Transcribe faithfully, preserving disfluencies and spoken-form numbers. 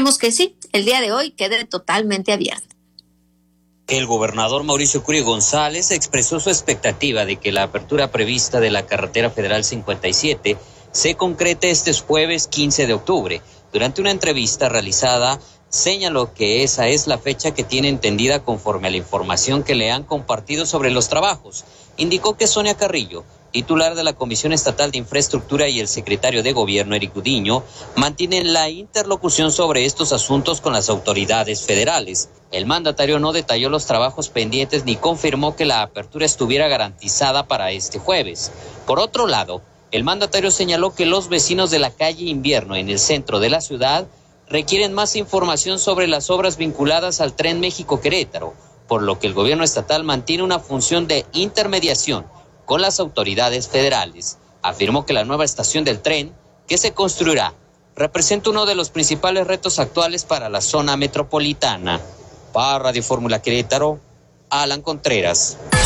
Esperemos que sí, el día de hoy quede totalmente abierta. El gobernador Mauricio Curi González expresó su expectativa de que la apertura prevista de la carretera federal cincuenta y siete se concrete este jueves quince de octubre. Durante una entrevista realizada, señaló que esa es la fecha que tiene entendida conforme a la información que le han compartido sobre los trabajos. Indicó que Sonia Carrillo, titular de la Comisión Estatal de Infraestructura, y el secretario de Gobierno, Eric Gudiño, mantienen la interlocución sobre estos asuntos con las autoridades federales. El mandatario no detalló los trabajos pendientes ni confirmó que la apertura estuviera garantizada para este jueves. Por otro lado, el mandatario señaló que los vecinos de la calle Invierno en el centro de la ciudad requieren más información sobre las obras vinculadas al Tren México-Querétaro, por lo que el gobierno estatal mantiene una función de intermediación con las autoridades federales. Afirmó que la nueva estación del tren que se construirá representa uno de los principales retos actuales para la zona metropolitana. Para Radio Fórmula Querétaro, Alan Contreras.